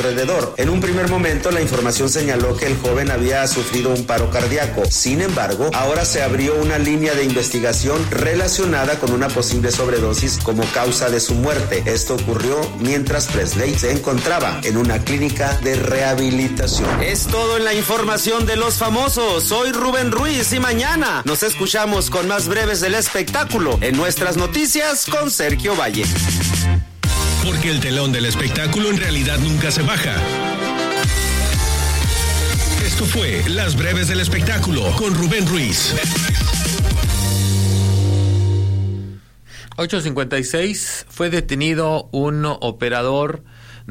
alrededor. En un primer momento, la información señaló que el joven había sufrido un paro cardíaco. Sin embargo, ahora se abrió una línea de investigación relacionada con una posible sobredosis como causa de su muerte. Esto ocurrió mientras Presley se encontraba en una clínica de rehabilitación. Es todo en la información de los famosos. Soy Rubén Ruiz y mañana nos escuchamos con más breves del espectáculo en nuestras noticias con Sergio Valle. Porque el telón del espectáculo en realidad nunca se baja. Esto fue Las Breves del Espectáculo con Rubén Ruiz. 8:56, fue detenido un operador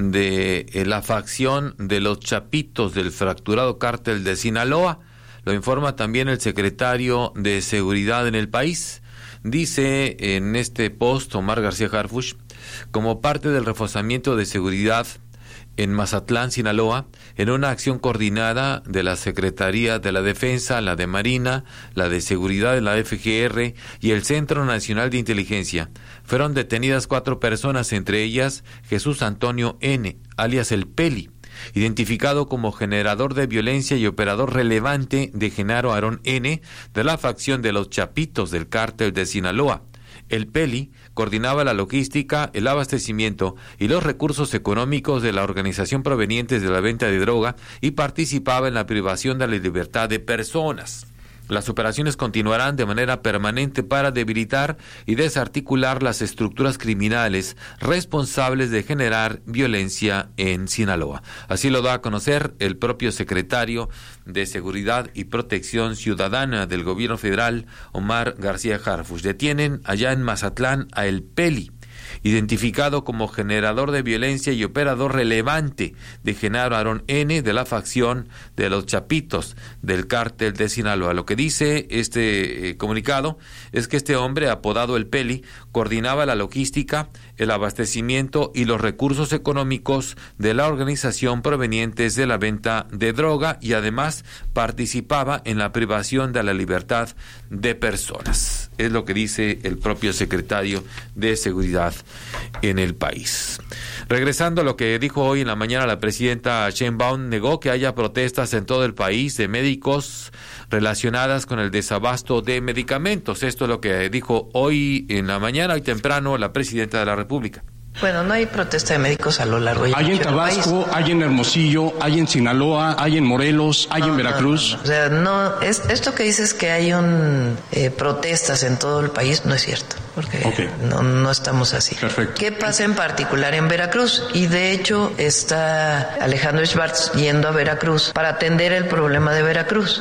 de la facción de los Chapitos del fracturado cártel de Sinaloa. Lo informa también el secretario de Seguridad en el país. Dice en este post Omar García Harfuch, como parte del reforzamiento de seguridad en Mazatlán, Sinaloa, en una acción coordinada de la Secretaría de la Defensa, la de Marina, la de Seguridad de la FGR y el Centro Nacional de Inteligencia. Fueron detenidas 4 personas, entre ellas Jesús Antonio N., alias El Peli, identificado como generador de violencia y operador relevante de Genaro Aarón N., de la facción de los Chapitos del cártel de Sinaloa. El Peli coordinaba la logística, el abastecimiento y los recursos económicos de la organización provenientes de la venta de droga y participaba en la privación de la libertad de personas. Las operaciones continuarán de manera permanente para debilitar y desarticular las estructuras criminales responsables de generar violencia en Sinaloa. Así lo da a conocer el propio secretario de Seguridad y Protección Ciudadana del Gobierno Federal, Omar García Harfuch. Detienen allá en Mazatlán a El Peli, identificado como generador de violencia y operador relevante de Genaro Aarón N., de la facción de los Chapitos del cártel de Sinaloa. Lo que dice este comunicado es que este hombre, apodado El Peli, coordinaba la logística, el abastecimiento y los recursos económicos de la organización provenientes de la venta de droga y además participaba en la privación de la libertad de personas. Es lo que dice el propio secretario de Seguridad en el país. Regresando a lo que dijo hoy en la mañana la presidenta Sheinbaum, negó que haya protestas en todo el país de médicos relacionadas con el desabasto de medicamentos. Esto es lo que dijo hoy en la mañana, hoy temprano, la presidenta de la República. Bueno, no hay protesta de médicos a lo largo y hay en Tabasco, hay en Hermosillo, hay en Sinaloa, hay en Morelos, hay en Veracruz. No. O sea, no, esto que dices que hay protestas en todo el país no es cierto, porque no estamos así. Perfecto. ¿Qué pasa en particular en Veracruz? Y de hecho está Alejandro Schwartz yendo a Veracruz para atender el problema de Veracruz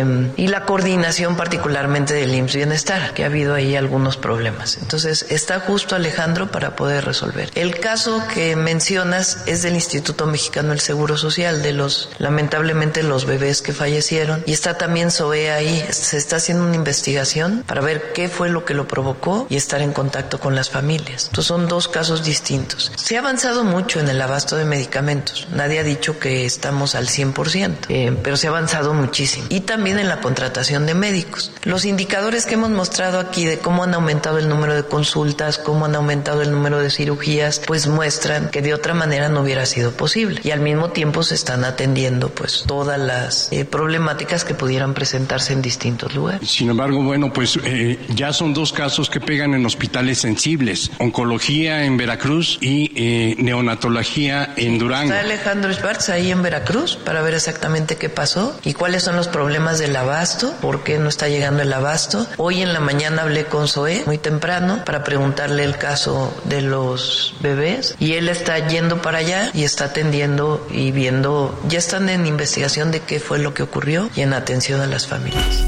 y la coordinación particularmente del IMSS Bienestar, que ha habido ahí algunos problemas. Entonces está justo Alejandro para poder resolver. El caso que mencionas es del Instituto Mexicano del Seguro Social, lamentablemente los bebés que fallecieron, y está también SOE ahí. Se está haciendo una investigación para ver qué fue lo que lo provocó y estar en contacto con las familias. Entonces son 2 casos distintos. Se ha avanzado mucho en el abasto de medicamentos. Nadie ha dicho que estamos al 100%, pero se ha avanzado muchísimo. Y también en la contratación de médicos. Los indicadores que hemos mostrado aquí de cómo han aumentado el número de consultas, cómo han aumentado el número de cirugías, pues muestran que de otra manera no hubiera sido posible. Y al mismo tiempo se están atendiendo pues todas las problemáticas que pudieran presentarse en distintos lugares. Sin embargo, bueno, pues ya son 2 casos que pegan en hospitales sensibles: oncología en Veracruz y neonatología en Durango. Está Alejandro Schwartz ahí en Veracruz para ver exactamente qué pasó y cuáles son los problemas del abasto, por qué no está llegando el abasto. Hoy en la mañana hablé con SOE muy temprano para preguntarle el caso de los bebés y él está yendo para allá y está atendiendo y viendo, ya están en investigación de qué fue lo que ocurrió y en atención a las familias.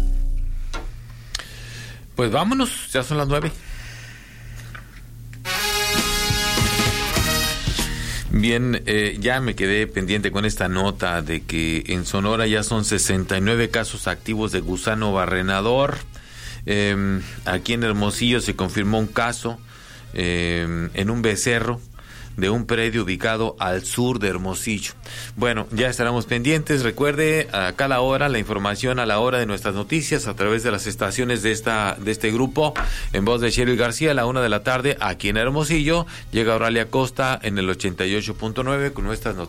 Pues vámonos, ya son las 9. Bien, ya me quedé pendiente con esta nota de que en Sonora ya son 69 casos activos de gusano barrenador. Aquí en Hermosillo se confirmó un caso en un becerro de un predio ubicado al sur de Hermosillo. Bueno, ya estaremos pendientes. Recuerde a cada hora la información a la hora de nuestras noticias a través de las estaciones de este grupo. En voz de Cheryl García a la 1 de la tarde aquí en Hermosillo. Llega Oralia Costa en el 88.9 con nuestras noticias.